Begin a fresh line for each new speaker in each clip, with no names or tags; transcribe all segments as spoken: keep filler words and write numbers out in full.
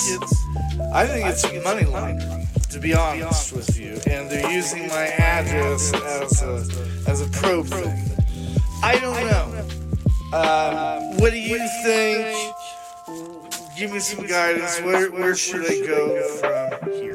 it's, I think it's money laundering, to be honest with you. And they're using my address as a, as a probe thing. I don't know. Um, what do you think? Give me some guidance. Where, where should I go from here?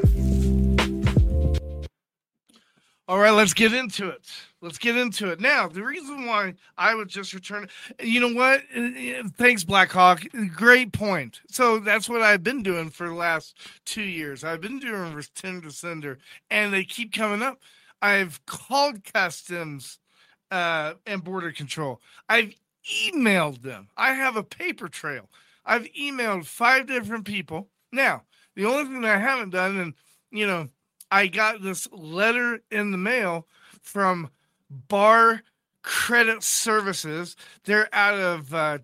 All right, let's get into it. Let's get into it. Now, the reason why I would just return, you know what? Thanks, Blackhawk. Great point. So that's what I've been doing for the last two years. I've been doing return to sender, and they keep coming up. I've called customs uh, and border control. I've emailed them. I have a paper trail. I've emailed five different people. Now, the only thing that I haven't done, and, you know, I got this letter in the mail from Bar Credit Services. They're out of uh,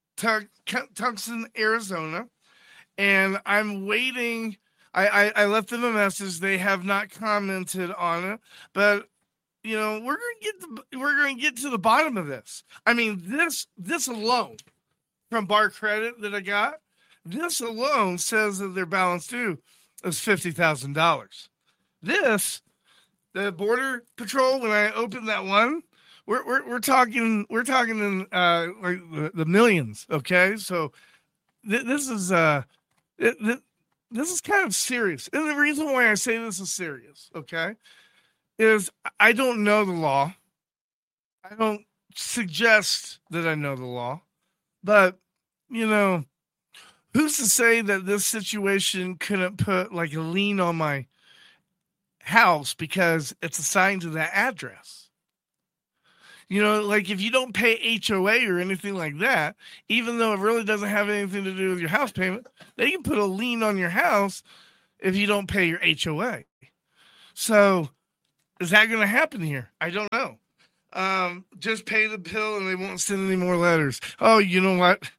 Tucson, Arizona, and I'm waiting. I, I, I left them a message. They have not commented on it, but you know we're gonna get the, we're gonna get to the bottom of this. I mean this this alone from Bar Credit that I got, this alone says that their balance due is fifty thousand dollars. This, the Border Patrol, when I opened that one, we're we're we're talking we're talking in uh like the, the millions. Okay, so th- this is uh th- th- this is kind of serious, and the reason why I say this is serious, okay, is I don't know the law. I don't suggest that I know the law, but you know, who's to say that this situation couldn't put like a lien on my house because it's assigned to that address? You know, like if you don't pay H O A or anything like that, even though it really doesn't have anything to do with your house payment, they can put a lien on your house if you don't pay your H O A. So is that going to happen here? I don't know. Um, just pay the bill and they won't send any more letters. Oh, you know what?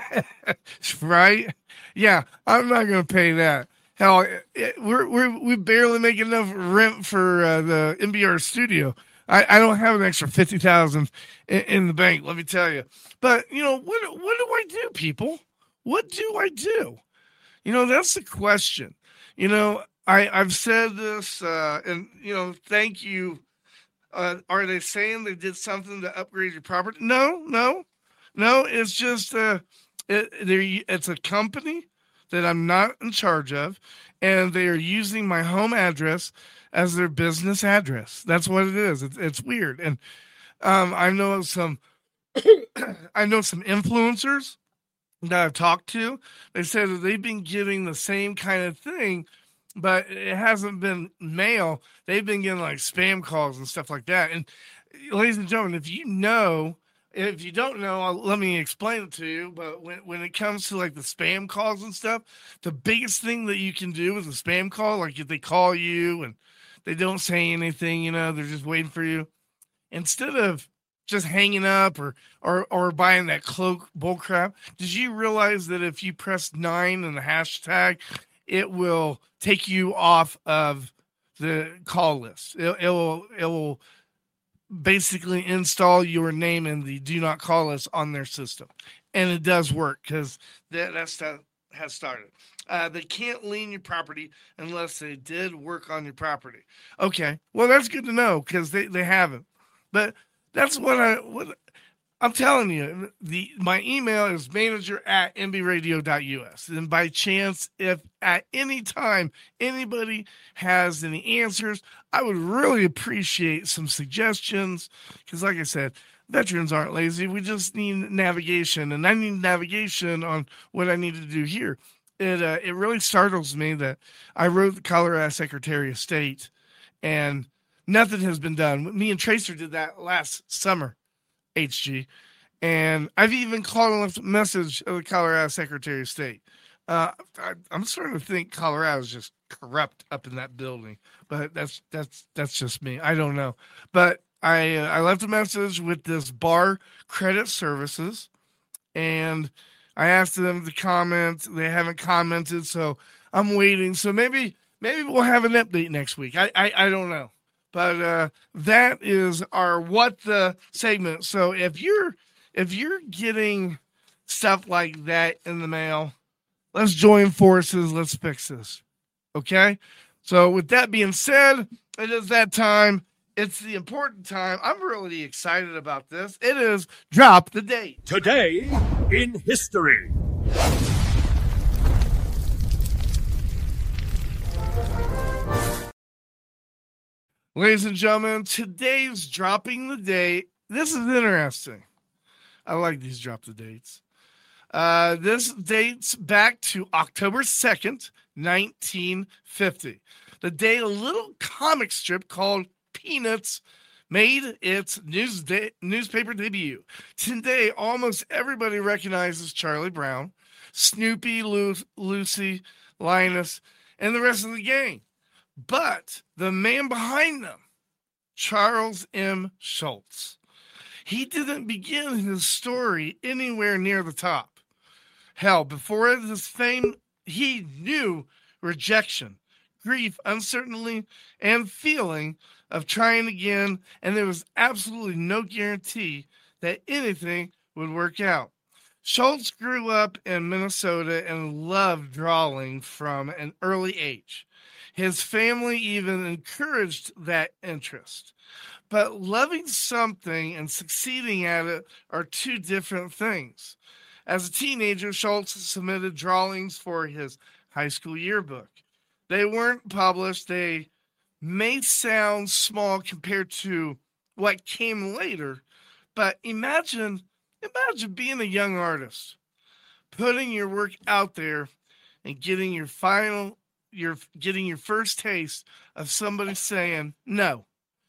Right? Yeah, I'm not going to pay that. Hell, it, we're we're we barely make enough rent for uh, the N B R studio. I, I don't have an extra fifty thousand in, in the bank. Let me tell you. But you know what? What do I do, people? What do I do? You know, that's the question. You know, I I've said this, uh, and you know, thank you. Uh, are they saying they did something to upgrade your property? No, no, no. It's just uh, it, it's a company that I'm not in charge of, and they are using my home address as their business address. That's what it is. It's, it's weird. And um, I know some, I know some influencers that I've talked to. They said that they've been getting the same kind of thing, but it hasn't been mail. They've been getting like spam calls and stuff like that. And ladies and gentlemen, if you know, if you don't know, I'll, let me explain it to you. But when, when it comes to like the spam calls and stuff, the biggest thing that you can do with a spam call, like if they call you and they don't say anything, you know, they're just waiting for you. Instead of just hanging up or or or buying that cloak bull crap, did you realize that if you press nine and the hashtag, it will take you off of the call list? It, it will it will basically install your name in the do not call list on their system. And it does work because that, that stuff has started. Uh, they can't lien your property unless they did work on your property. Okay, well, that's good to know because they, they haven't. But that's what, I, what I'm telling you. The My email is manager at n b radio dot u s. And by chance, if at any time anybody has any answers, I would really appreciate some suggestions because, like I said, veterans aren't lazy. We just need navigation, and I need navigation on what I need to do here. It uh, it really startles me that I wrote the Colorado Secretary of State, and nothing has been done. Me and Tracer did that last summer, H G, and I've even called and left a message of the Colorado Secretary of State. Uh, I, I'm starting to think Colorado is just corrupt up in that building, but that's that's that's just me. I don't know, but I uh, I left a message with this Bar Credit Services, and I asked them to comment. They haven't commented, so I'm waiting. So maybe maybe we'll have an update next week. I I, I don't know, but uh, that is our what the segment. So if you're if you're getting stuff like that in the mail, Let's join forces. Let's fix this. Okay? So with that being said, it is that time. It's the important time. I'm really excited about this. It is Drop the Date.
Today in history.
Ladies and gentlemen, today's Dropping the Date. This is interesting. I like these Drop the Dates. Uh, this dates back to October second, nineteen fifty. The day a little comic strip called Peanuts made its news de- newspaper debut. Today, almost everybody recognizes Charlie Brown, Snoopy, Lu- Lucy, Linus, and the rest of the gang. But the man behind them, Charles M. Schulz, he didn't begin his story anywhere near the top. Hell, before his fame, he knew rejection, grief, uncertainty, and feeling of trying again, and there was absolutely no guarantee that anything would work out. Schulz grew up in Minnesota and loved drawing from an early age. His family even encouraged that interest. But loving something and succeeding at it are two different things. As a teenager, Schulz submitted drawings for his high school yearbook. They weren't published. They may sound small compared to what came later, but imagine, imagine being a young artist, putting your work out there and getting your final, your getting your first taste of somebody saying, no,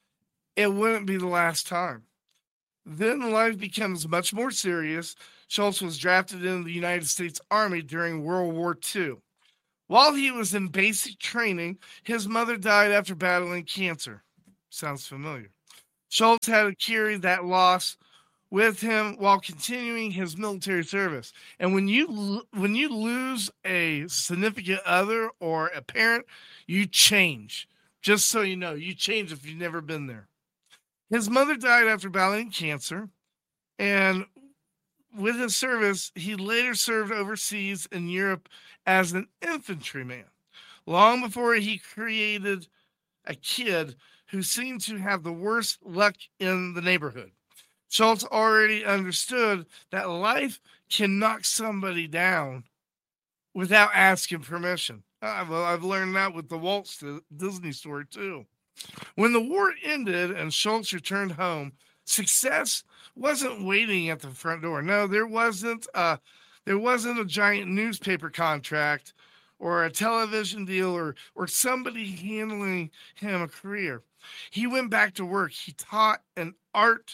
it wouldn't be the last time. Then life becomes much more serious. Schulz was drafted into the United States Army during World War Two. While he was in basic training, his mother died after battling cancer. Sounds familiar. Schulz had to carry that loss with him while continuing his military service. And when you when you lose a significant other or a parent, you change. Just so you know, you change if you've never been there. His mother died after battling cancer, and with his service, he later served overseas in Europe as an infantryman, long before he created a kid who seemed to have the worst luck in the neighborhood. Schulz already understood that life can knock somebody down without asking permission. Uh, well, I've learned that with the Walt Disney story, too. When the war ended and Schulz returned home, success wasn't waiting at the front door. No, there wasn't a, there wasn't a giant newspaper contract or a television deal or, or somebody handling him a career. He went back to work. He taught an art,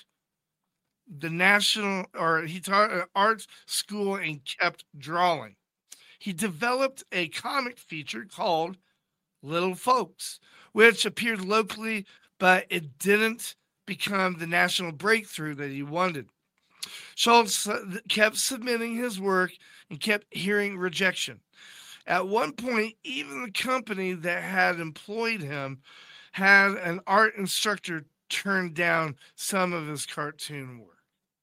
the national, or he taught an art school and kept drawing. He developed a comic feature called Little Folks, which appeared locally, but it didn't become the national breakthrough that he wanted. Schulz kept submitting his work and kept hearing rejection. At one point, even the company that had employed him had an art instructor turn down some of his cartoon work.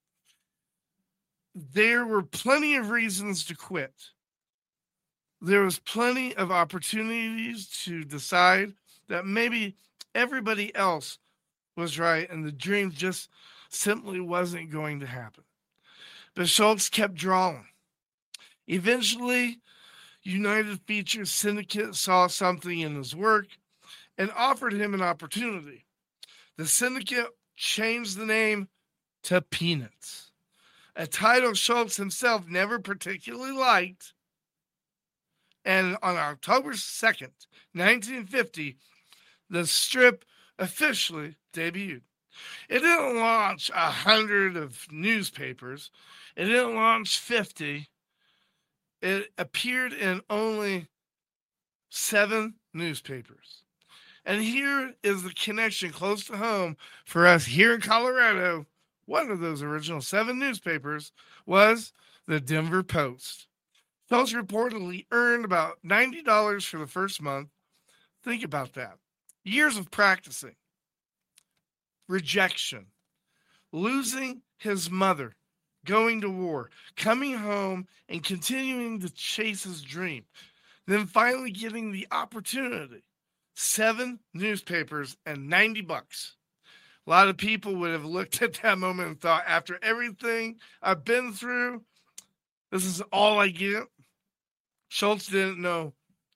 There were plenty of reasons to quit. There was plenty of opportunities to decide that maybe everybody else was right and the dream just simply wasn't going to happen. But Schulz kept drawing. Eventually, United Features Syndicate saw something in his work and offered him an opportunity. The syndicate changed the name to Peanuts, a title Schulz himself never particularly liked. And on October second, nineteen fifty, the strip officially debuted. It didn't launch a hundred of newspapers. It didn't launch fifty. It appeared in only seven newspapers. And here is the connection close to home for us here in Colorado. One of those original seven newspapers was the Denver Post. Schulz reportedly earned about ninety dollars for the first month. Think about that. Years of practicing. Rejection. Losing his mother. going to war, coming home, and continuing to chase his dream. Then finally getting the opportunity. Seven newspapers and ninety bucks. A lot of people would have looked at that moment and thought, after everything I've been through, this is all I get. Schultz didn't know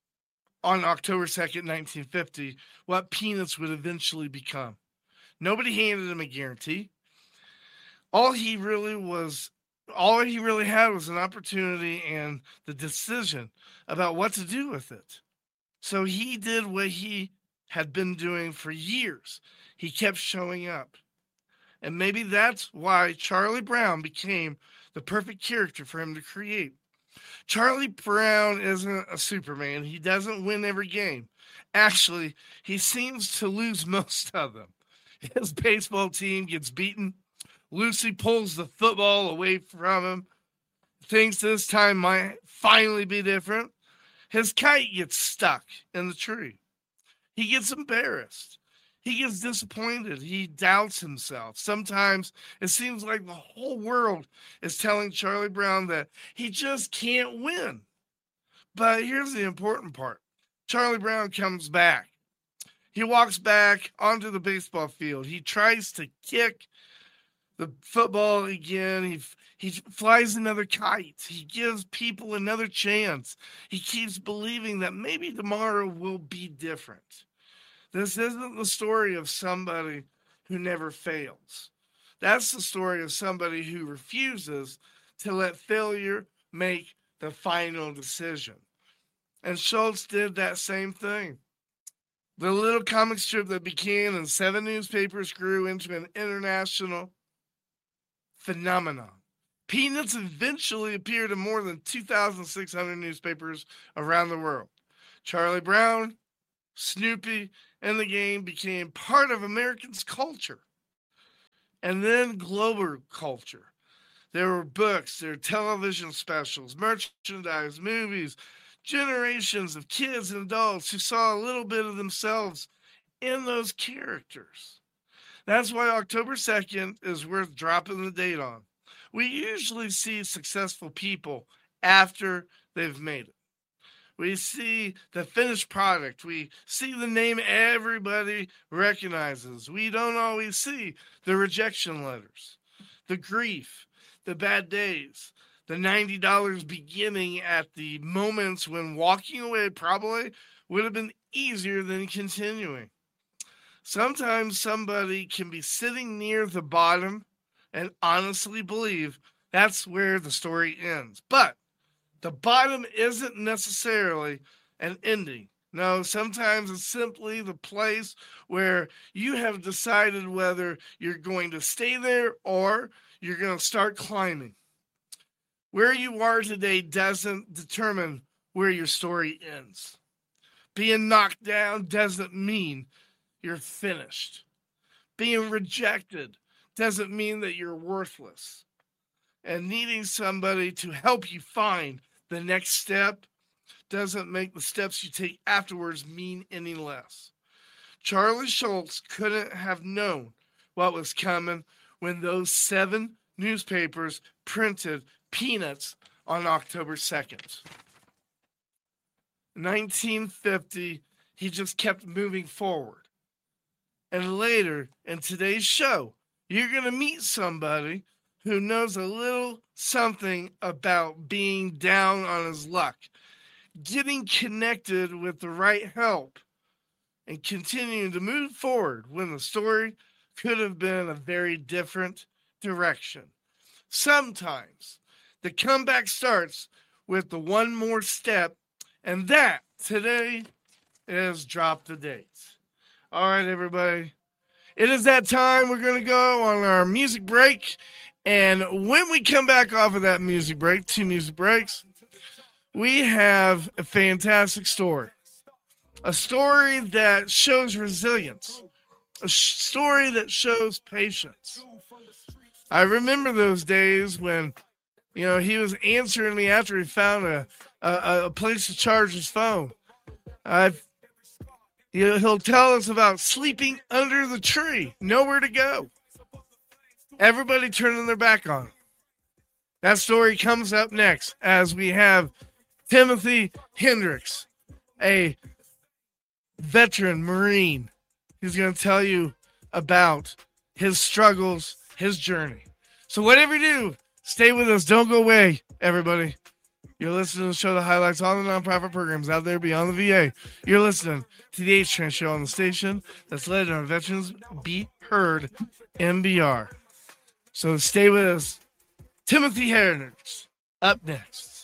on October second, nineteen fifty, what Peanuts would eventually become. Nobody handed him a guarantee. All he really was, all he really had was an opportunity and the decision about what to do with it. So he did what he had been doing for years. He kept showing up. And maybe that's why Charlie Brown became the perfect character for him to create. Charlie Brown isn't a Superman. He doesn't win every game. Actually, he seems to lose most of them. His baseball team gets beaten. Lucy pulls the football away from him. Thinks this time might finally be different. His kite gets stuck in the tree. He gets embarrassed. He gets disappointed. He doubts himself. Sometimes it seems like the whole world is telling Charlie Brown that he just can't win. But here's the important part. Charlie Brown comes back. He walks back onto the baseball field. He tries to kick the football again. He he flies another kite. He gives people another chance. He keeps believing that maybe tomorrow will be different. This isn't the story of somebody who never fails. That's the story of somebody who refuses to let failure make the final decision. And Schultz did that same thing. The little comic strip that began in seven newspapers grew into an international phenomenon. Peanuts eventually appeared in more than two thousand six hundred newspapers around the world. Charlie Brown, Snoopy, and the game became part of Americans' culture. And then global culture. There were books, there were television specials, merchandise, movies, generations of kids and adults who saw a little bit of themselves in those characters. That's why October second is worth dropping the date on. We usually see successful people after they've made it. We see the finished product. We see the name everybody recognizes. We don't always see the rejection letters, the grief, the bad days, the ninety dollars beginning at the moments when walking away probably would have been easier than continuing. Sometimes somebody can be sitting near the bottom and honestly believe that's where the story ends. But the bottom isn't necessarily an ending. No, sometimes it's simply the place where you have decided whether you're going to stay there or you're going to start climbing. Where you are today doesn't determine where your story ends. Being knocked down doesn't mean you're finished. Being rejected doesn't mean that you're worthless. And needing somebody to help you find the next step doesn't make the steps you take afterwards mean any less. Charlie Schultz couldn't have known what was coming when those seven newspapers printed Peanuts on October second. nineteen fifty, he just kept moving forward. And later in today's show, you're going to meet somebody who knows a little something about being down on his luck, getting connected with the right help, and continuing to move forward when the story could have been a very different direction. Sometimes the comeback starts with the one more step, and that today is Drop the Dates. All right, everybody. It is that time. We're going to go on our music break. And when we come back off of that music break, two music breaks, we have a fantastic story. A story that shows resilience. A story that shows patience. I remember those days when, you know, he was answering me after he found a, a, a place to charge his phone. I've He'll tell us about sleeping under the tree, nowhere to go. Everybody turning their back on him. That story comes up next as we have Timothy Hendricks, a veteran Marine. He's going to tell you about his struggles, his journey. So whatever you do, stay with us. Don't go away, everybody. You're listening to the show that highlights all the nonprofit programs out there beyond the V A. You're listening to the H-Trans show on the station that's led on Veterans Be Heard M B R. So stay with us. Timothy Hendricks up next.